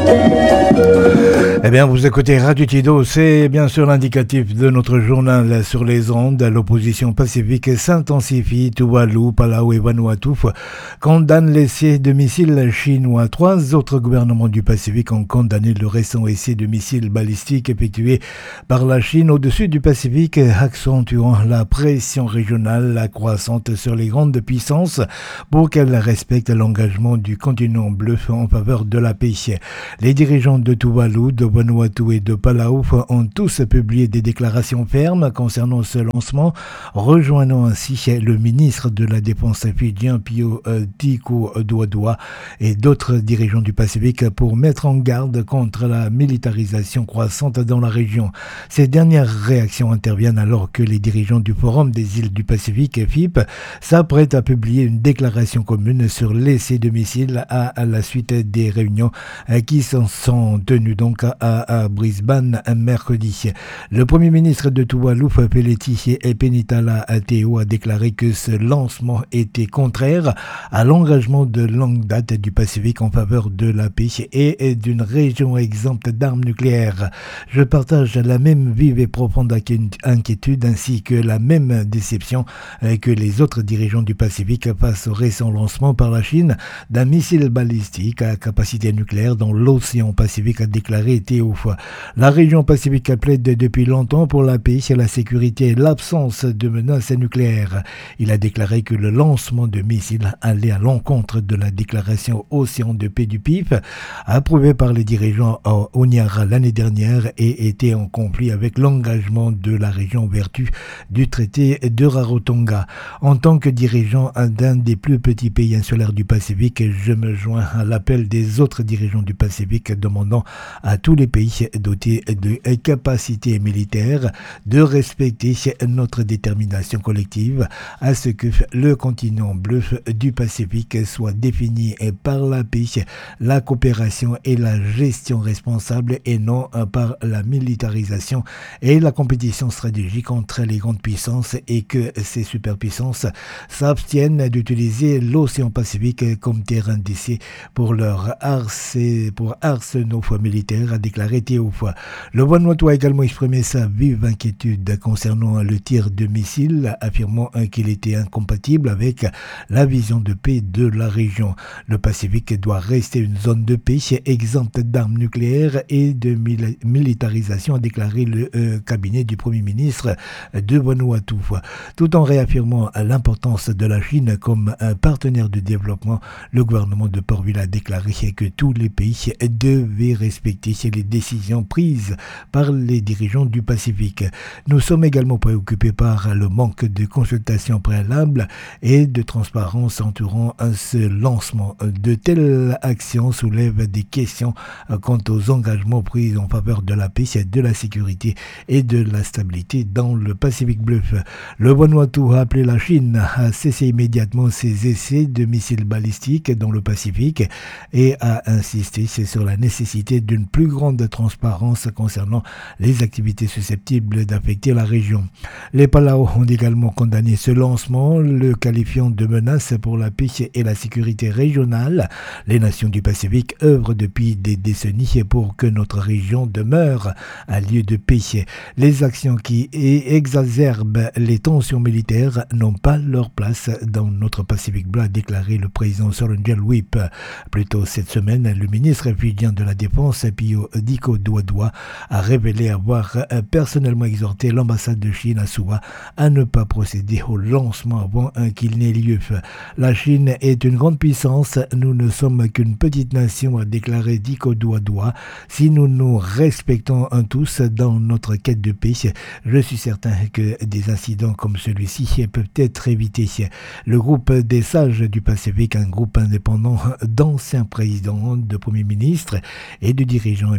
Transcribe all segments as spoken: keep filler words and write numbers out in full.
Eh bien, vous écoutez Radio Tido, c'est bien sûr l'indicatif de notre journal sur les ondes. L'opposition pacifique s'intensifie. Tuvalu, Palau et Vanuatu condamnent l'essai de missiles chinois. Trois autres gouvernements du Pacifique ont condamné le récent essai de missiles balistiques effectué par la Chine au-dessus du Pacifique, accentuant la pression régionale croissante sur les grandes puissances pour qu'elles respectent l'engagement du continent bleu en faveur de la paix. Les dirigeants de Tuvalu, de Vanuatu et de Palau ont tous publié des déclarations fermes concernant ce lancement, rejoignant ainsi le ministre de la Défense fidjien Pio Tiko Duodua et d'autres dirigeants du Pacifique pour mettre en garde contre la militarisation croissante dans la région. Ces dernières réactions interviennent alors que les dirigeants du Forum des îles du Pacifique, F I P, s'apprêtent à publier une déclaration commune sur l'essai de missiles à, à la suite des réunions qui s'en sont tenues donc à, à Brisbane un mercredi. Le premier ministre de Tuvalu, Peleti Penitala Ateo, a déclaré que ce lancement était contraire à l'engagement de longue date du Pacifique en faveur de la paix et d'une région exempte d'armes nucléaires. Je partage la même vive et profonde inquiétude ainsi que la même déception que les autres dirigeants du Pacifique face au récent lancement par la Chine d'un missile balistique à capacité nucléaire dans l'océan Pacifique, a déclaré Théo. La région Pacifique plaide depuis longtemps pour la paix, la sécurité et l'absence de menaces nucléaires. Il a déclaré que le lancement de missiles allait à l'encontre de la déclaration Océan de paix du P I F, approuvée par les dirigeants à Honiara l'année dernière et était en conflit avec l'engagement de la région en vertu du traité de Rarotonga. En tant que dirigeant d'un des plus petits pays insulaires du Pacifique, je me joins à l'appel des autres dirigeants du Pacifique demandant à tous les pays dotés de capacités militaires de respecter notre détermination collective à ce que le continent bleu du Pacifique soit défini par la paix, la coopération et la gestion responsable et non par la militarisation et la compétition stratégique entre les grandes puissances, et que ces superpuissances s'abstiennent d'utiliser l'océan Pacifique comme terrain d'essai pour leur arse, pour arsenaux militaires, a déclaré Théo. Le Vanuatu a également exprimé sa vive inquiétude concernant le tir de missiles, affirmant qu'il était incompatible avec la vision de paix de la région. Le Pacifique doit rester une zone de paix exempte d'armes nucléaires et de mil- militarisation, a déclaré le euh, cabinet du Premier ministre de Vanuatu. Tout en réaffirmant l'importance de la Chine comme un partenaire de développement, le gouvernement de Portville a déclaré que tous les pays devaient respecter les décisions prises par les dirigeants du Pacifique. Nous sommes également préoccupés par le manque de consultation préalable et de transparence entourant ce lancement. De telles actions soulèvent des questions quant aux engagements pris en faveur de la paix, de la sécurité et de la stabilité dans le Pacifique bleu. Le Vanuatu a appelé la Chine à cesser immédiatement ses essais de missiles balistiques dans le Pacifique et a insisté sur la nécessité d'une plus grande transparence concernant les activités susceptibles d'affecter la région. Les Palau ont également condamné ce lancement, le qualifiant de menace pour la paix et la sécurité régionale. Les nations du Pacifique œuvrent depuis des décennies pour que notre région demeure un lieu de paix. Les actions qui exacerbent les tensions militaires n'ont pas leur place dans notre Pacifique bleu, a déclaré le président Sorangel Whip. Plus tôt cette semaine, le ministre fidjien de la Défense, Pio Tiko Duodua, a révélé avoir personnellement exhorté l'ambassade de Chine à Suva à ne pas procéder au lancement avant qu'il n'ait lieu. La Chine est une grande puissance, nous ne sommes qu'une petite nation, a déclaré Tiko Duodua. Si nous nous respectons un tous dans notre quête de paix, je suis certain que des incidents comme celui-ci peuvent être évités. Le groupe des sages du Pacifique, un groupe indépendant d'anciens présidents, de premiers ministres et de dirigeants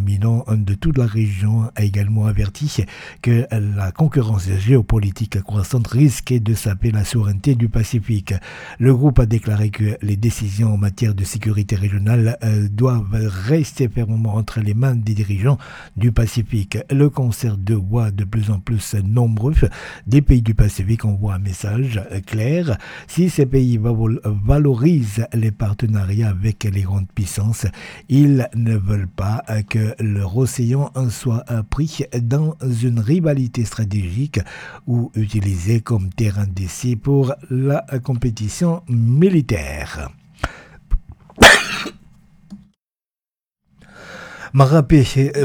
dominant de toute la région a également averti que la concurrence géopolitique croissante risquait de saper la souveraineté du Pacifique. Le groupe a déclaré que les décisions en matière de sécurité régionale euh, doivent rester fermement entre les mains des dirigeants du Pacifique. Le concert de voix de plus en plus nombreux des pays du Pacifique envoie un message clair. Si ces pays valorisent les partenariats avec les grandes puissances, ils ne veulent pas que leur océan soit pris dans une rivalité stratégique ou utilisé comme terrain d'essai pour la compétition militaire. Marapé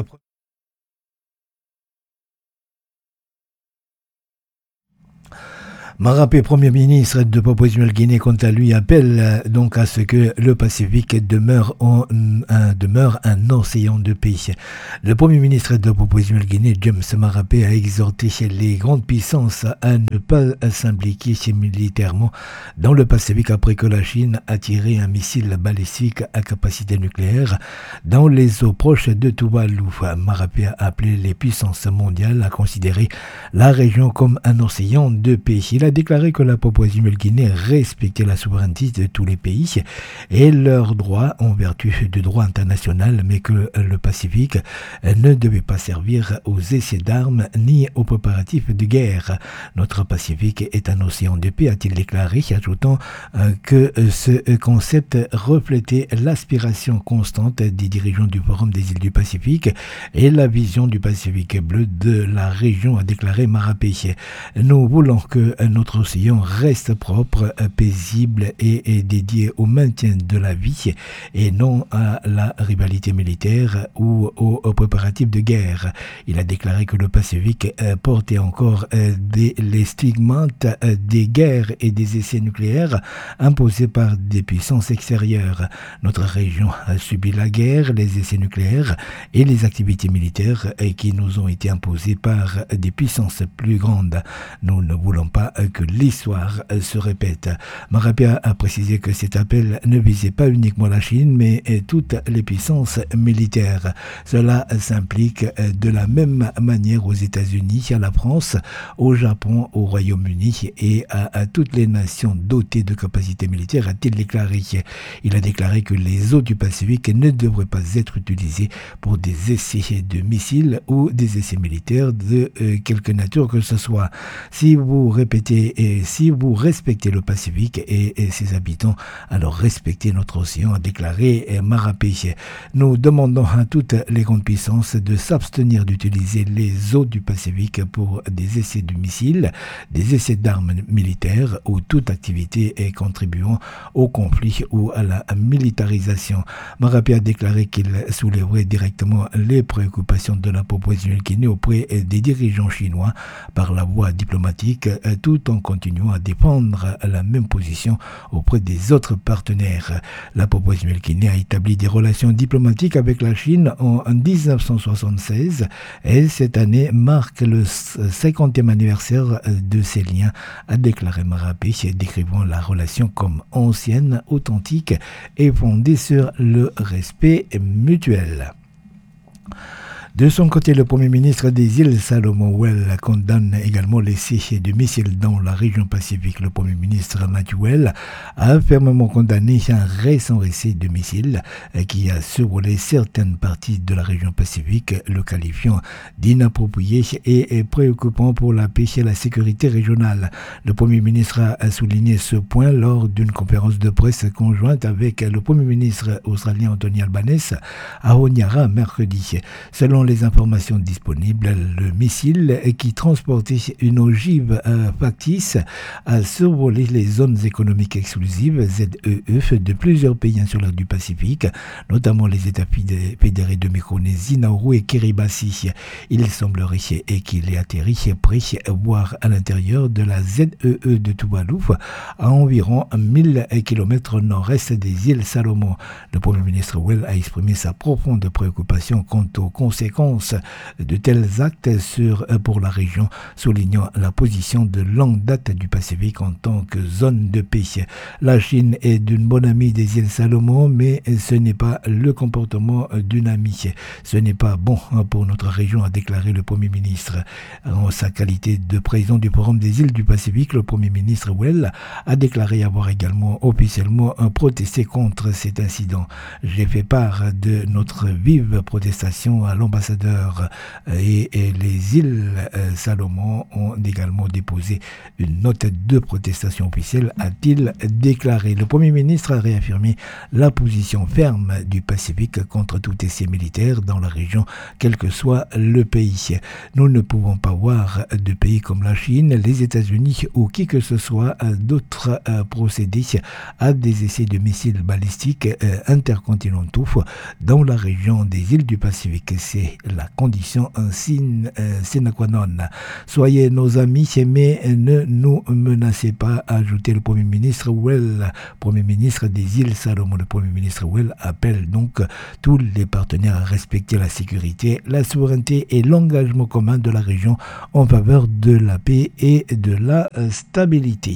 Marapé, Premier ministre de Papouasie-Nouvelle-Guinée, quant à lui, appelle donc à ce que le Pacifique demeure un, un, demeure un océan de paix. Le Premier ministre de Papouasie-Nouvelle-Guinée, James Marapé, a exhorté les grandes puissances à ne pas s'impliquer militairement dans le Pacifique après que la Chine a tiré un missile balistique à capacité nucléaire dans les eaux proches de Tuvalu. Marapé a appelé les puissances mondiales à considérer la région comme un océan de paix. Il a déclaré que la Papouasie-Nouvelle-Guinée respectait la souveraineté de tous les pays et leurs droits en vertu du droit international, mais que le Pacifique ne devait pas servir aux essais d'armes ni aux préparatifs de guerre. Notre Pacifique est un océan de paix, a-t-il déclaré, ajoutant que ce concept reflétait l'aspiration constante des dirigeants du Forum des îles du Pacifique et la vision du Pacifique bleu de la région, a déclaré Marapé. Nous voulons que notre océan reste propre, paisible et, et dédié au maintien de la vie et non à la rivalité militaire ou aux, aux préparatifs de guerre. Il a déclaré que le Pacifique euh, portait encore euh, des, les stigmates euh, des guerres et des essais nucléaires imposés par des puissances extérieures. Notre région a subi la guerre, les essais nucléaires et les activités militaires euh, qui nous ont été imposées par des puissances plus grandes. Nous ne voulons pas que l'histoire se répète. Marapé a précisé que cet appel ne visait pas uniquement la Chine, mais toutes les puissances militaires. Cela s'implique de la même manière aux États-Unis, à la France, au Japon, au Royaume-Uni et à, à toutes les nations dotées de capacités militaires, a-t-il déclaré. Il a déclaré que les eaux du Pacifique ne devraient pas être utilisées pour des essais de missiles ou des essais militaires de euh, quelque nature que ce soit. Si vous répétez et si vous respectez le Pacifique et, et ses habitants, alors respectez notre océan, a déclaré Marapé. Nous demandons à toutes les grandes puissances de s'abstenir d'utiliser les eaux du Pacifique pour des essais de missiles, des essais d'armes militaires ou toute activité contribuant au conflit ou à la militarisation. Marapé a déclaré qu'il soulèverait directement les préoccupations de la Papouasie-Nouvelle-Guinée auprès des dirigeants chinois par la voie diplomatique, tout en continuant à défendre la même position auprès des autres partenaires. La Papouasie-Nouvelle-Guinée a établi des relations diplomatiques avec la Chine en dix-neuf cent soixante-seize et cette année marque le cinquantième anniversaire de ces liens, a déclaré Marapé, décrivant la relation comme ancienne, authentique et fondée sur le respect mutuel. De son côté, le Premier ministre des îles Salomon Well condamne également l'essai de missiles dans la région Pacifique. Le Premier ministre Matthew Well a fermement condamné un récent essai de missiles qui a survolé certaines parties de la région Pacifique, le qualifiant d'inapproprié et préoccupant pour la paix et la sécurité régionale. Le Premier ministre a souligné ce point lors d'une conférence de presse conjointe avec le Premier ministre australien Anthony Albanese à Honiara mercredi. Selon les informations disponibles, le missile qui transportait une ogive euh, factice a survolé les zones économiques exclusives Z E E de plusieurs pays insulaires du Pacifique, notamment les États fédérés de Micronésie, Nauru et Kiribati. Il semblerait qu'il ait atterri près, voire à l'intérieur de la Z E E de Tuvalu, à environ mille kilomètres nord-est des îles Salomon. Le Premier ministre Well a exprimé sa profonde préoccupation quant aux conséquences conséquences de tels actes sur, pour la région, soulignant la position de longue date du Pacifique en tant que zone de paix. La Chine est d'une bonne amie des îles Salomon, mais ce n'est pas le comportement d'une amie. Ce n'est pas bon pour notre région, a déclaré le Premier ministre. En sa qualité de président du Forum des îles du Pacifique, le Premier ministre Well a déclaré avoir également officiellement protesté contre cet incident. J'ai fait part de notre vive protestation à l'ambassadeur et, et les îles Salomon ont également déposé une note de protestation officielle, a-t-il déclaré. Le Premier ministre a réaffirmé la position ferme du Pacifique contre tout essai militaire dans la région, quel que soit le pays. Nous ne pouvons pas voir de pays comme la Chine, les États-Unis ou qui que ce soit d'autres procéder à des essais de missiles balistiques intercontinentaux dans la région des îles du Pacifique. C'est la condition sine qua non. Soyez nos amis, mais ne nous menacez pas, a ajouté le Premier ministre Well, Premier ministre des îles Salomon. Le Premier ministre Well appelle donc tous les partenaires à respecter la sécurité, la souveraineté et l'engagement commun de la région en faveur de la paix et de la stabilité.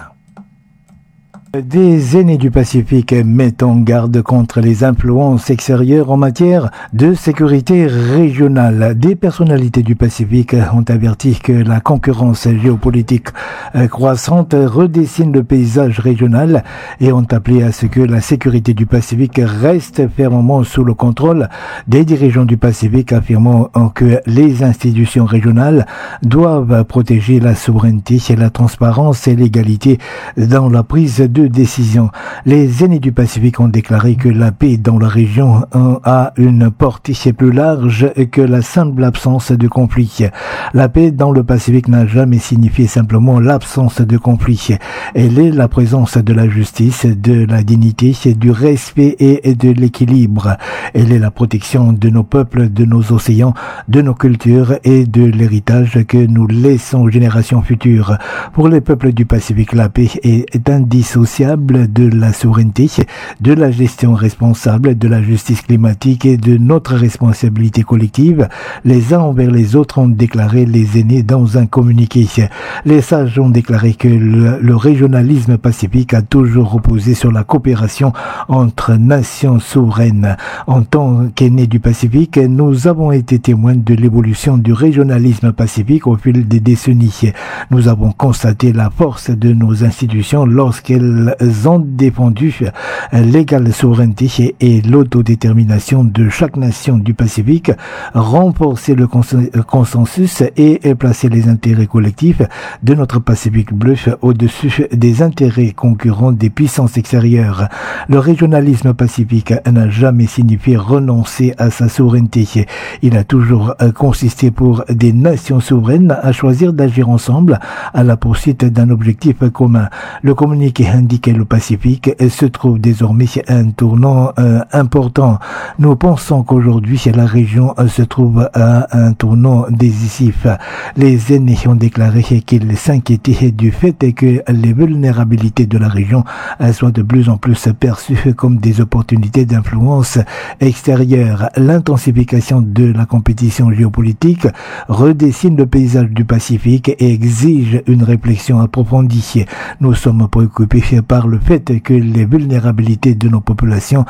Des aînés du Pacifique mettent en garde contre les influences extérieures en matière de sécurité régionale. Des personnalités du Pacifique ont averti que la concurrence géopolitique croissante redessine le paysage régional et ont appelé à ce que la sécurité du Pacifique reste fermement sous le contrôle des dirigeants du Pacifique, affirmant que les institutions régionales doivent protéger la souveraineté, la transparence et l'égalité dans la prise de décision. Les aînés du Pacifique ont déclaré que la paix dans la région a une portée plus large que la simple absence de conflit. La paix dans le Pacifique n'a jamais signifié simplement l'absence de conflit. Elle est la présence de la justice, de la dignité, du respect et de l'équilibre. Elle est la protection de nos peuples, de nos océans, de nos cultures et de l'héritage que nous laissons aux générations futures. Pour les peuples du Pacifique, la paix est indissociable de la souveraineté, de la gestion responsable, de la justice climatique et de notre responsabilité collective, les uns envers les autres, ont déclaré les aînés dans un communiqué. Les sages ont déclaré que le, le régionalisme pacifique a toujours reposé sur la coopération entre nations souveraines. En tant qu'aînés du Pacifique, nous avons été témoins de l'évolution du régionalisme pacifique au fil des décennies. Nous avons constaté la force de nos institutions lorsqu'elles ont défendu l'égale souveraineté et l'autodétermination de chaque nation du Pacifique, renforcer le consensus et placer les intérêts collectifs de notre Pacifique bleu au-dessus des intérêts concurrents des puissances extérieures. Le régionalisme pacifique n'a jamais signifié renoncer à sa souveraineté. Il a toujours consisté pour des nations souveraines à choisir d'agir ensemble à la poursuite d'un objectif commun. Le communiqué indique que le Pacifique se trouve désormais à un tournant euh, important. Nous pensons qu'aujourd'hui la région se trouve à un tournant décisif. Les aînés ont déclaré qu'ils s'inquiétaient du fait que les vulnérabilités de la région soient de plus en plus perçues comme des opportunités d'influence extérieure. L'intensification de la compétition géopolitique redessine le paysage du Pacifique et exige une réflexion approfondie. Nous sommes préoccupés par le fait que les vulnérabilités de nos populations,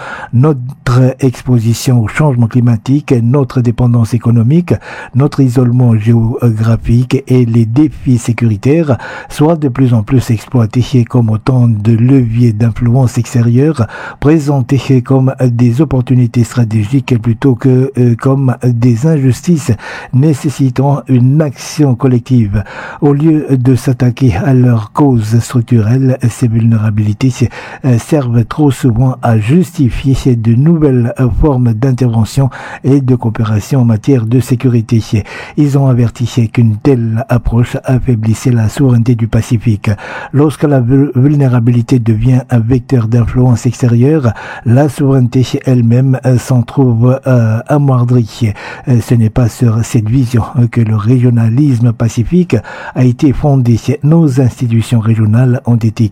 notre exposition au changement climatique, notre dépendance économique, notre isolement géographique et les défis sécuritaires soient de plus en plus exploités comme autant de leviers d'influence extérieure, présentés comme des opportunités stratégiques plutôt que euh, comme des injustices nécessitant une action collective. Au lieu de s'attaquer à leurs causes structurelles, ces vulnérabilités servent trop souvent à justifier de nouvelles formes d'intervention et de coopération en matière de sécurité. Ils ont averti qu'une telle approche affaiblissait la souveraineté du Pacifique. Lorsque la vulnérabilité devient un vecteur d'influence extérieure, la souveraineté elle-même s'en trouve euh, amoindrie. Ce n'est pas sur cette vision que le régionalisme pacifique a été fondé. Nos institutions régionales ont été créées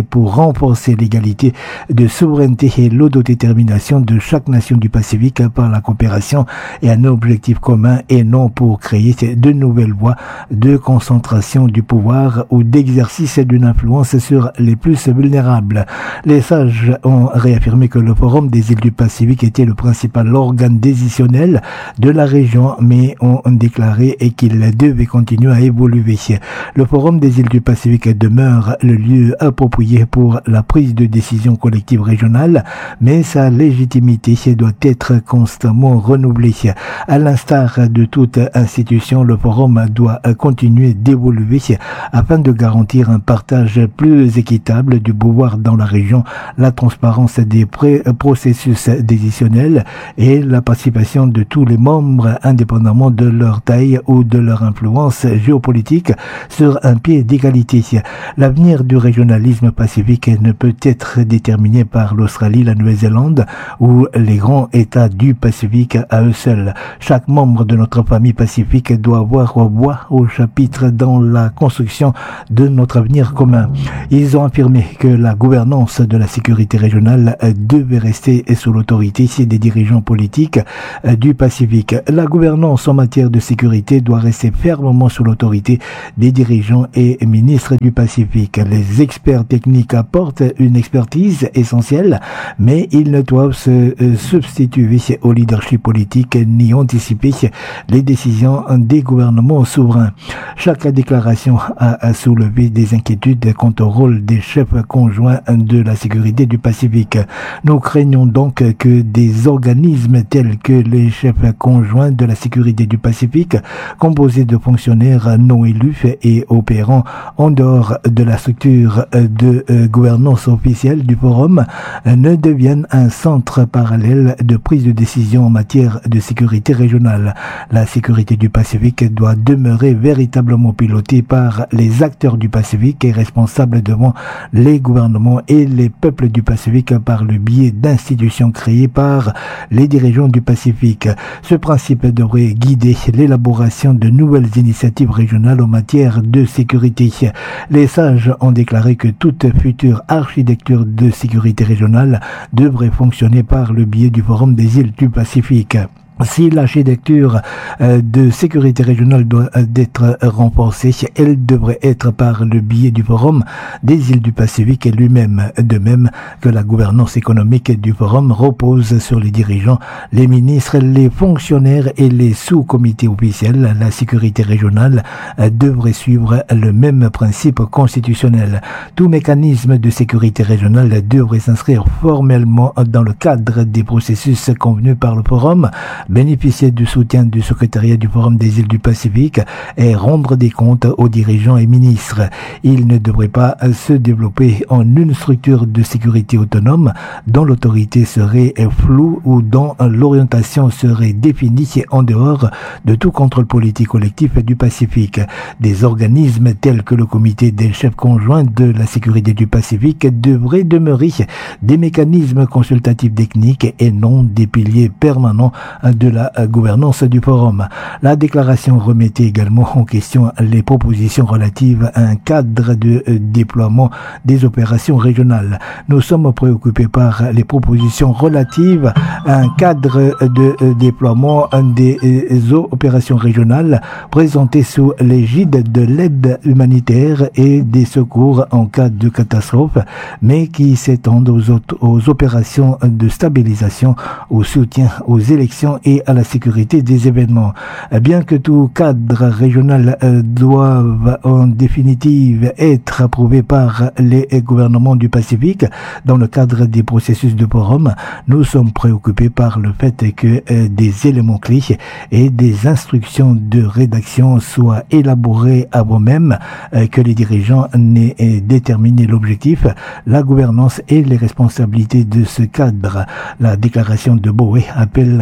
pour renforcer l'égalité de souveraineté et l'autodétermination de chaque nation du Pacifique par la coopération et un objectif commun et non pour créer de nouvelles voies de concentration du pouvoir ou d'exercice d'une influence sur les plus vulnérables. Les sages ont réaffirmé que le Forum des îles du Pacifique était le principal organe décisionnel de la région, mais ont déclaré qu'il devait continuer à évoluer. Le Forum des îles du Pacifique demeure le lieu approprié pour la prise de décision collective régionale, mais sa légitimité doit être constamment renouvelée. À l'instar de toute institution, le Forum doit continuer d'évoluer afin de garantir un partage plus équitable du pouvoir dans la région, la transparence des processus décisionnels et la participation de tous les membres indépendamment de leur taille ou de leur influence géopolitique sur un pied d'égalité. L'avenir du régionalisme pacifique ne peut être déterminé par l'Australie, la Nouvelle-Zélande ou les grands États du Pacifique à eux seuls. Chaque membre de notre famille pacifique doit avoir voix au chapitre dans la construction de notre avenir commun. Ils ont affirmé que la gouvernance de la sécurité régionale devait rester sous l'autorité des dirigeants politiques du Pacifique. La gouvernance en matière de sécurité doit rester fermement sous l'autorité des dirigeants et ministres du Pacifique. Les experts techniques apportent une expertise essentielle, mais ils ne doivent se substituer au leadership politique ni anticiper les décisions des gouvernements souverains. Chaque déclaration a soulevé des inquiétudes quant au rôle des chefs conjoints de la sécurité du Pacifique. Nous craignons donc que des organismes tels que les chefs conjoints de la sécurité du Pacifique, composés de fonctionnaires non élus et opérant en dehors de la structure de gouvernance officielle du Forum, ne deviennent un centre parallèle de prise de décision en matière de sécurité régionale. La sécurité du Pacifique doit demeurer véritablement pilotée par les acteurs du Pacifique et responsable devant les gouvernements et les peuples du Pacifique par le biais d'institutions créées par les dirigeants du Pacifique. Ce principe devrait guider l'élaboration de nouvelles initiatives régionales en matière de sécurité. Les sages ont déclaré que toute future architecture de sécurité régionale devrait fonctionner par le biais du Forum des îles du Pacifique. Si l'architecture euh, de sécurité régionale doit euh, être renforcée, elle devrait être par le biais du Forum des îles du Pacifique lui-même, de même que la gouvernance économique du Forum repose sur les dirigeants, les ministres, les fonctionnaires et les sous-comités officiels. La sécurité régionale euh, devrait suivre le même principe constitutionnel. Tout mécanisme de sécurité régionale devrait s'inscrire formellement dans le cadre des processus convenus par le Forum, bénéficier du soutien du secrétariat du Forum des îles du Pacifique et rendre des comptes aux dirigeants et ministres. Il ne devrait pas se développer en une structure de sécurité autonome dont l'autorité serait floue ou dont l'orientation serait définie en dehors de tout contrôle politique collectif du Pacifique. Des organismes tels que le comité des chefs conjoints de la sécurité du Pacifique devraient demeurer des mécanismes consultatifs techniques et non des piliers permanents de la gouvernance du Forum. La déclaration remettait également en question les propositions relatives à un cadre de déploiement des opérations régionales. Nous sommes préoccupés par les propositions relatives à un cadre de déploiement des opérations régionales présentées sous l'égide de l'aide humanitaire et des secours en cas de catastrophe, mais qui s'étendent aux, aux opérations de stabilisation, au soutien aux élections et à la sécurité des événements. Bien que tout cadre régional euh, doive en définitive être approuvé par les gouvernements du Pacifique dans le cadre des processus de Forum, nous sommes préoccupés par le fait que euh, des éléments clés et des instructions de rédaction soient élaborés avant même euh, que les dirigeants n'aient euh, déterminé l'objectif, la gouvernance et les responsabilités de ce cadre. La déclaration de Boé appelle à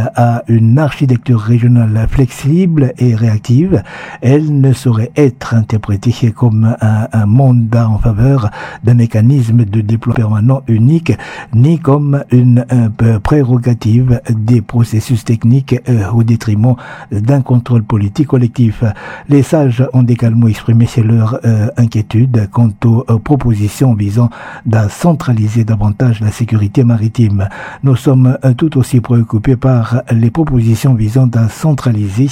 une architecture régionale flexible et réactive. Elle ne saurait être interprétée comme un, un mandat en faveur d'un mécanisme de déploiement permanent unique, ni comme une, une prérogative des processus techniques euh, au détriment d'un contrôle politique collectif. Les sages ont également exprimé leur euh, inquiétude quant aux, aux propositions visant à centraliser davantage la sécurité maritime. Nous sommes euh, tout aussi préoccupés par les propositions visant à centraliser,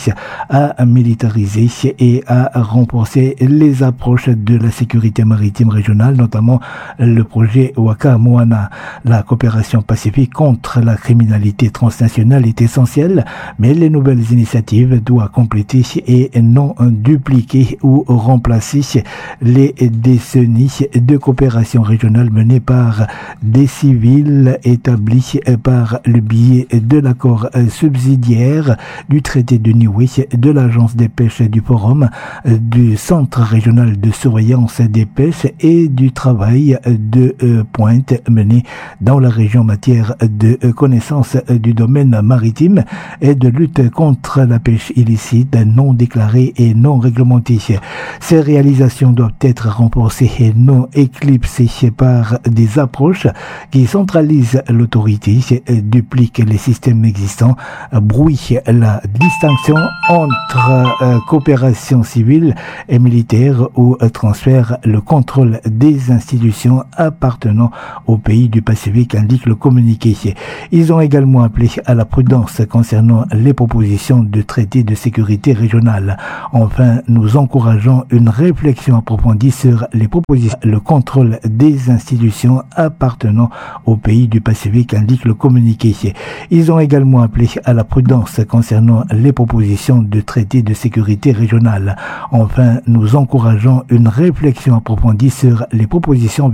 à militariser et à renforcer les approches de la sécurité maritime régionale, notamment le projet Waka Moana. La coopération pacifique contre la criminalité transnationale est essentielle, mais les nouvelles initiatives doivent compléter et non dupliquer ou remplacer les décennies de coopération régionale menées par des civils établis par le biais de l'accord subsidiaire du traité de Niue, de l'agence des pêches du Forum, du centre régional de surveillance des pêches et du travail de euh, pointe mené dans la région en matière de euh, connaissance du domaine maritime et de lutte contre la pêche illicite non déclarée et non réglementée. Ces réalisations doivent être renforcées et non éclipsées par des approches qui centralisent l'autorité, dupliquent les systèmes existants, brouillent la distinction entre euh, coopération civile et militaire ou euh, transfèrent le contrôle des institutions appartenant aux pays du Pacifique, indique le communiqué. Ils ont également appelé à la prudence concernant les propositions de traité de sécurité régionale. Enfin, nous encourageons une réflexion approfondie sur les propositions, le contrôle des institutions appartenant aux pays du Pacifique, indique le communiqué. Ils ont également appelé à la prudence concernant les propositions de traité de sécurité régionale. Enfin, nous encourageons une réflexion approfondie sur les propositions